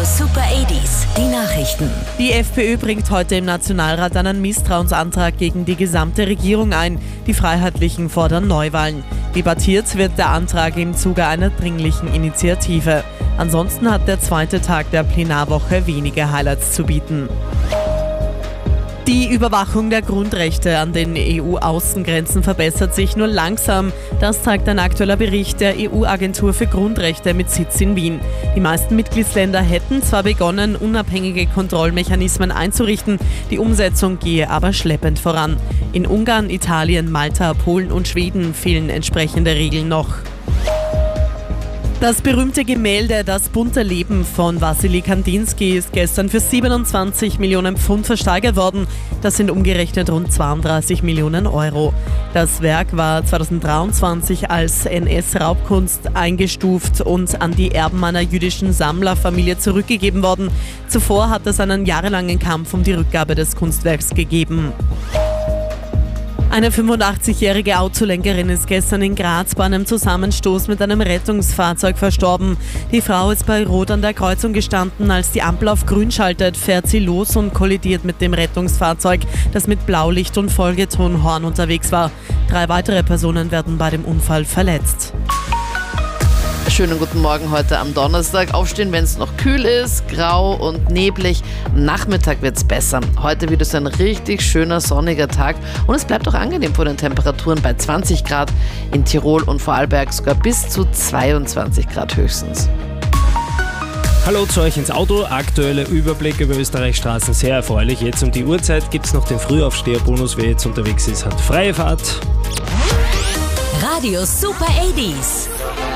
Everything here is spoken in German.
Super 80s, die Nachrichten. Die FPÖ bringt heute im Nationalrat einen Misstrauensantrag gegen die gesamte Regierung ein. Die Freiheitlichen fordern Neuwahlen. Debattiert wird der Antrag im Zuge einer dringlichen Initiative. Ansonsten hat der zweite Tag der Plenarwoche wenige Highlights zu bieten. Die Überwachung der Grundrechte an den EU-Außengrenzen verbessert sich nur langsam. Das zeigt ein aktueller Bericht der EU-Agentur für Grundrechte mit Sitz in Wien. Die meisten Mitgliedsländer hätten zwar begonnen, unabhängige Kontrollmechanismen einzurichten, die Umsetzung gehe aber schleppend voran. In Ungarn, Italien, Malta, Polen und Schweden fehlen entsprechende Regeln noch. Das berühmte Gemälde Das bunte Leben von Wassily Kandinsky ist gestern für 27 Millionen Pfund versteigert worden. Das sind umgerechnet rund 32 Millionen Euro. Das Werk war 2023 als NS-Raubkunst eingestuft und an die Erben einer jüdischen Sammlerfamilie zurückgegeben worden. Zuvor hat es einen jahrelangen Kampf um die Rückgabe des Kunstwerks gegeben. Eine 85-jährige Autolenkerin ist gestern in Graz bei einem Zusammenstoß mit einem Rettungsfahrzeug verstorben. Die Frau ist bei Rot an der Kreuzung gestanden. Als die Ampel auf Grün schaltet, fährt sie los und kollidiert mit dem Rettungsfahrzeug, das mit Blaulicht und Folgetonhorn unterwegs war. 3 weitere Personen werden bei dem Unfall verletzt. Schönen guten Morgen heute am Donnerstag. Aufstehen, wenn es noch kühl ist, grau und neblig. Am Nachmittag wird es besser. Heute wird es ein richtig schöner sonniger Tag und es bleibt auch angenehm von den Temperaturen bei 20 Grad, in Tirol und Vorarlberg sogar bis zu 22 Grad höchstens. Hallo zu euch ins Auto. Aktueller Überblick über Österreichs Straßen, sehr erfreulich. Jetzt um die Uhrzeit gibt es noch den Frühaufsteherbonus. Wer jetzt unterwegs ist, hat freie Fahrt. Radio Super 80s.